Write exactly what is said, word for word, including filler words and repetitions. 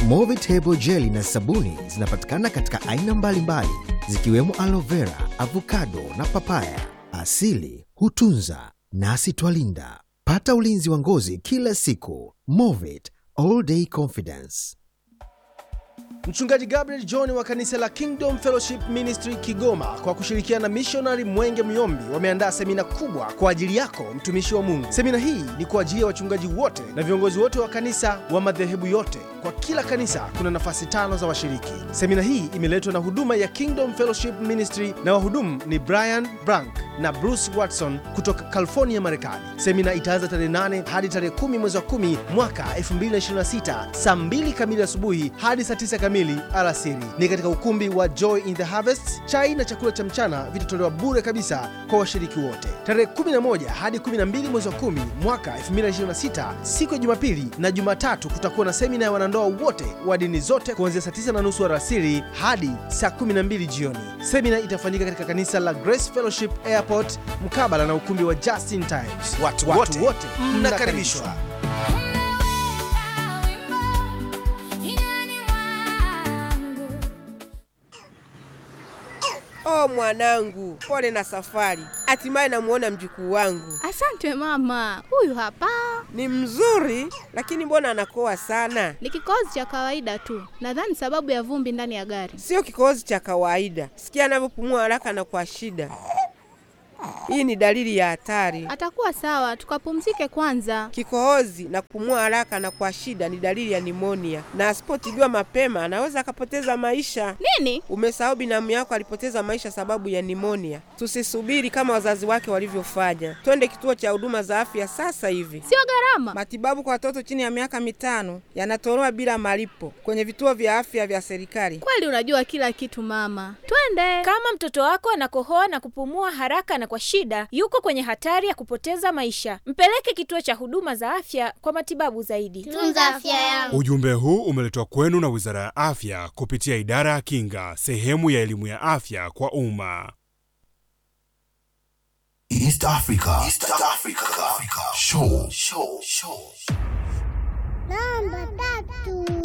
Movitable Jelly na sabuni zinapatikana katika aina mbalimbali zikiwemo aloe vera, avocado na papaya. Asili hutunza nasi twalinda. Pata ulinzi wa ngozi kila siku. Movit All Day Confidence. Mchungaji Gabriel John wa kanisa la Kingdom Fellowship Ministry Kigoma kwa kushirikiana na missionary Mwenge Myombi wameandaa semina kubwa kwa ajili yako mtumishi wa Mungu. Semina hii ni kwa ajili ya wachungaji wote na viongozi wote wa kanisa wa madhehebu yote. Kwa kila kanisa kuna nafasi tano za washiriki. Semina hii imeletwa na huduma ya Kingdom Fellowship Ministry na wahudumu ni Brian Brank na Bruce Watson kutoka California, Marekani. Semina itaanza tarehe nane hadi tarehe kumi mwezi wa kumi mwaka elfu mbili na ishirini na sita saa mbili kamili asubuhi hadi saa tisa kamili alasiri. Ni katika ukumbi wa Joy in the Harvest. Chai na chakula cha mchana vitatolewa bure kabisa kwa washiriki wote. Tarehe kumi na moja hadi kumi na mbili mwezi wa kumi mwaka elfu mbili na ishirini na sita siku ya Jumapili na Jumatatu kutakuwa na semina ya wanandoa wote wa dini zote kuanzia saa tisa na nusu alasiri hadi saa kumi na mbili jioni. Semina itafanyika katika kanisa la Grace Fellowship Airport mkabala na ukumbi wa Justin Times. Watu, watu wote, wote mnakaribishwa. Oh mwanangu, pole na safari. Hatimaye namuona mjukuu wangu. Asante mama, huyu hapa. Ni mzuri, lakini mbona anakoa sana? Ni kikohozi cha kawaida tu. Nadhani sababu ya vumbi ndani ya gari. Sio kikohozi cha kawaida. Sikia anavyopumua haraka na kwa shida. Hii ni dalili ya hatari. Atakuwa sawa, tukapumzike kwanza. Kikohozi na kupumua haraka na kwa shida ni dalili ya nimonia. Na asipotibiwa mapema anaweza akapoteza maisha. Nini? Umesahau binamu yako alipoteza maisha sababu ya nimonia. Tusisubiri kama wazazi wake walivyofanya. Twende kituo cha huduma za afya sasa hivi. Sio gharama. Matibabu kwa watoto chini ya miaka mitano yanatolewa bila malipo kwenye vituo vya afya vya serikali. Kweli unajua kila kitu mama. Twende. Kama mtoto wako anakohoa na kupumua haraka na kwa shida, yuko kwenye hatari ya kupoteza maisha. Mpeleke kituo cha huduma za afya kwa matibabu zaidi. Tunza afya yangu. Ujumbe huu umeletwa kwenu na Wizara ya Afya kupitia Idara ya Kinga, sehemu ya elimu ya afya kwa umma. East Africa. East Africa. Show. Show. Show. Namba tatu.